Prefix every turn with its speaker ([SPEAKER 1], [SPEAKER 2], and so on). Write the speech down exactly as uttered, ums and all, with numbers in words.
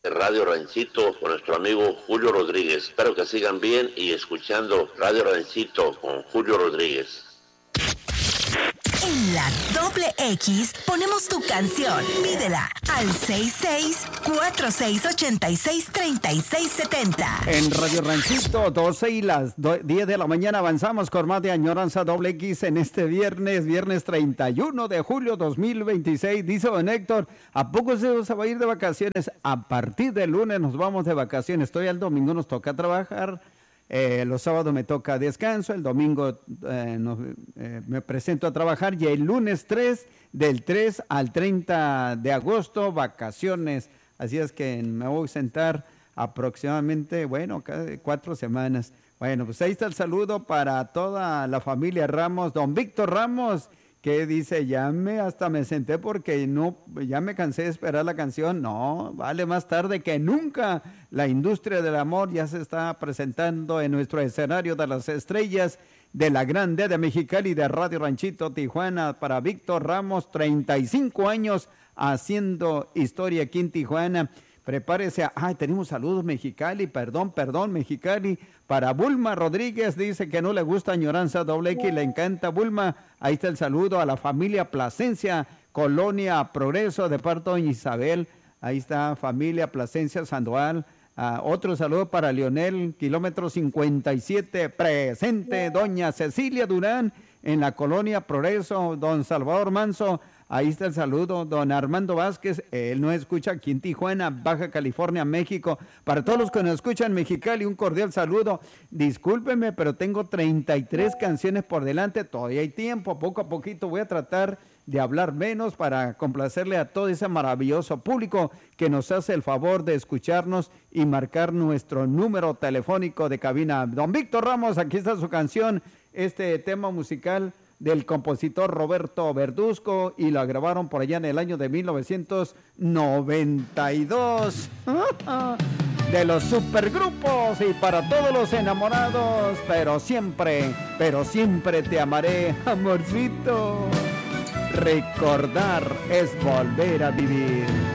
[SPEAKER 1] de Radio Ranchito con nuestro amigo Julio Rodríguez. Espero que sigan bien y escuchando Radio Ranchito con Julio Rodríguez.
[SPEAKER 2] En la doble X ponemos tu canción. Pídela al seis seis cuatro seis ocho seis tres seis siete cero.
[SPEAKER 3] En Radio Ranchito, doce y las diez de la mañana avanzamos con más de Añoranza Doble X en este viernes, viernes treinta y uno de julio dos mil veintiséis. Dice don Héctor, ¿a poco se va a ir de vacaciones? A partir del lunes nos vamos de vacaciones. Estoy al domingo, nos toca trabajar. Eh, los sábados me toca descanso, el domingo eh, no, eh, me presento a trabajar y el lunes tres, del tres al treinta de agosto, vacaciones. Así es que me voy a sentar aproximadamente, bueno, casi cuatro semanas. Bueno, pues ahí está el saludo para toda la familia Ramos. Don Víctor Ramos, que dice, ya me, hasta me senté porque no, ya me cansé de esperar la canción. No, vale más tarde que nunca. La industria del amor ya se está presentando en nuestro escenario de las estrellas de la Grande de Mexicali de Radio Ranchito Tijuana. Para Víctor Ramos, treinta y cinco años haciendo historia aquí en Tijuana. Prepárese. A, ay, tenemos saludos Mexicali, perdón, perdón, Mexicali. Para Bulma Rodríguez, dice que no le gusta Añoranza Doble X, le encanta Bulma. Ahí está el saludo a la familia Plasencia, Colonia Progreso, de parte de Isabel. Ahí está familia Plasencia Sandoval. Uh, otro saludo para Leonel, kilómetro cincuenta y siete, presente. Doña Cecilia Durán, en la Colonia Progreso. Don Salvador Manso. Ahí está el saludo, don Armando Vázquez, él nos escucha aquí en Tijuana, Baja California, México. Para todos los que nos escuchan en Mexicali, un cordial saludo. Discúlpenme, pero tengo treinta y tres canciones por delante, todavía hay tiempo, poco a poquito voy a tratar de hablar menos para complacerle a todo ese maravilloso público que nos hace el favor de escucharnos y marcar nuestro número telefónico de cabina. Don Víctor Ramos, aquí está su canción, este tema musical del compositor Roberto Verduzco, y la grabaron por allá en el año de mil novecientos noventa y dos. De los supergrupos, y para todos los enamorados, pero siempre, pero siempre te amaré, amorcito. Recordar es volver a vivir.